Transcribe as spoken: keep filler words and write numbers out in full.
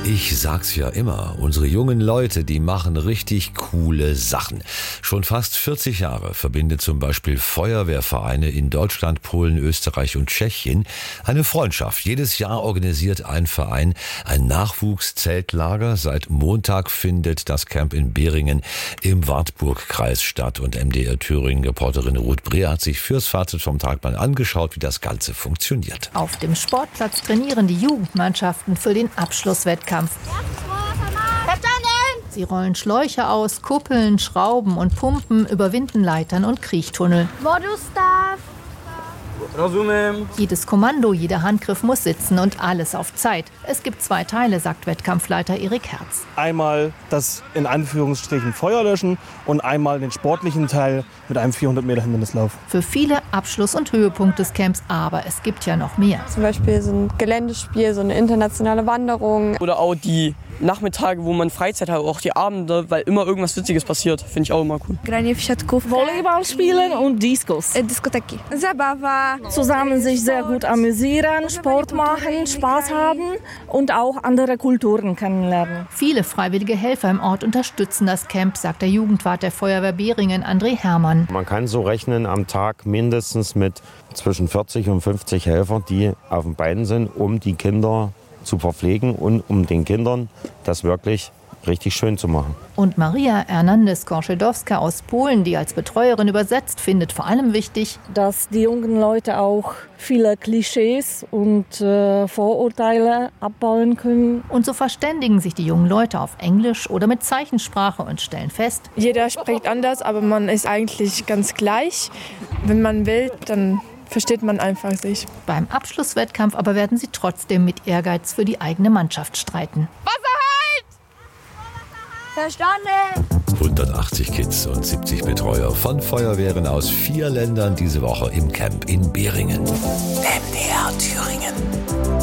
Ich sag's ja immer, unsere jungen Leute, die machen richtig coole Sachen. Schon fast vierzig Jahre verbindet zum Beispiel Feuerwehrvereine in Deutschland, Polen, Österreich und Tschechien eine Freundschaft. Jedes Jahr organisiert ein Verein ein Nachwuchszeltlager. Seit Montag findet das Camp in Beringen im Wartburgkreis statt. Und M D R Thüringen-Reporterin Ruth Brehr hat sich fürs Fazit vom Tag mal angeschaut, wie das Ganze funktioniert. Auf dem Sportplatz trainieren die Jugendmannschaften für den Abschlusswettkampf. Sie rollen Schläuche aus, kuppeln, schrauben und pumpen, überwinden Leitern und Kriechtunnel. Jedes Kommando, jeder Handgriff muss sitzen und alles auf Zeit. Es gibt zwei Teile, sagt Wettkampfleiter Erik Herz. Einmal das in Anführungsstrichen Feuer löschen und einmal den sportlichen Teil mit einem vierhundert Meter Hindernislauf. Für viele Abschluss und Höhepunkt des Camps, aber es gibt ja noch mehr. Zum Beispiel so ein Geländespiel, so eine internationale Wanderung. Oder auch die Nachmittage, wo man Freizeit hat, auch die Abende, weil immer irgendwas Witziges passiert. Finde ich auch immer cool. Volleyball spielen und Diskus. Diskoteki. Zabawa. Zusammen sich sehr gut amüsieren, Sport machen, Spaß haben und auch andere Kulturen kennenlernen. Viele freiwillige Helfer im Ort unterstützen das Camp, sagt der Jugendwart der Feuerwehr Beringen, André Herrmann. Man kann so rechnen am Tag mindestens mit zwischen vierzig und fünfzig Helfern, die auf den Beinen sind, um die Kinder zu verpflegen und um den Kindern das wirklich richtig schön zu machen. Und Maria Hernandez-Korschedowska aus Polen, die als Betreuerin übersetzt, findet vor allem wichtig, dass die jungen Leute auch viele Klischees und äh, Vorurteile abbauen können. Und so verständigen sich die jungen Leute auf Englisch oder mit Zeichensprache und stellen fest: Jeder spricht anders, aber man ist eigentlich ganz gleich. Wenn man will, dann versteht man einfach sich. Beim Abschlusswettkampf aber werden sie trotzdem mit Ehrgeiz für die eigene Mannschaft streiten. Verstanden! hundertachtzig Kids und siebzig Betreuer von Feuerwehren aus vier Ländern diese Woche im Camp in Beringen. M D R Thüringen.